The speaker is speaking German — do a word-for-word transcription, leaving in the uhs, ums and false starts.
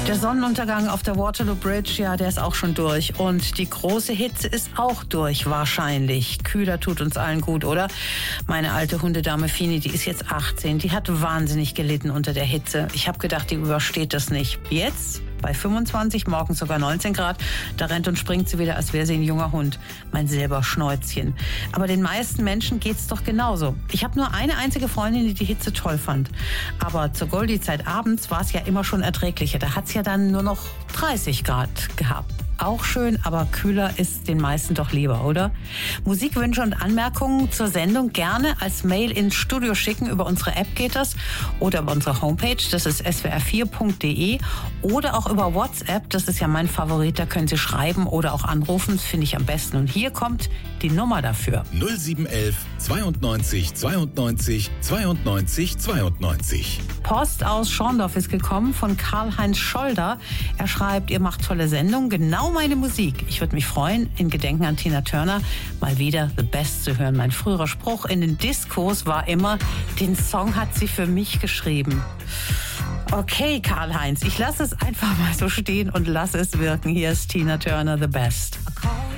Der Sonnenuntergang auf der Waterloo Bridge, ja, der ist auch schon durch. Und die große Hitze ist auch durch, wahrscheinlich. Kühler tut uns allen gut, oder? Meine alte Hundedame Fini, die ist jetzt achtzehn. Die hat wahnsinnig gelitten unter der Hitze. Ich habe gedacht, die übersteht das nicht. Jetzt, bei fünfundzwanzig, morgens sogar neunzehn Grad, da rennt und springt sie wieder, als wäre sie ein junger Hund. Mein Silberschnäuzchen. Aber den meisten Menschen geht's doch genauso. Ich habe nur eine einzige Freundin, die die Hitze toll fand. Aber zur Goldie-Zeit abends war es ja immer schon erträglicher. Da hat's ja dann nur noch dreißig Grad gehabt. Auch schön, aber kühler ist den meisten doch lieber, oder? Musikwünsche und Anmerkungen zur Sendung gerne als Mail ins Studio schicken. Über unsere App geht das oder über unsere Homepage, das ist s w r vier punkt d e, oder auch über WhatsApp, das ist ja mein Favorit, da können Sie schreiben oder auch anrufen, das finde ich am besten. Und hier kommt die Nummer dafür. null sieben elf zweiundneunzig zweiundneunzig zweiundneunzig zweiundneunzig. Post aus Schorndorf ist gekommen von Karl-Heinz Scholder. Er schreibt, ihr macht tolle Sendung, genau meine Musik. Ich würde mich freuen, in Gedenken an Tina Turner mal wieder The Best zu hören. Mein früherer Spruch in den Diskos war immer, den Song hat sie für mich geschrieben. Okay, Karl-Heinz, ich lasse es einfach mal so stehen und lasse es wirken. Hier ist Tina Turner, The Best.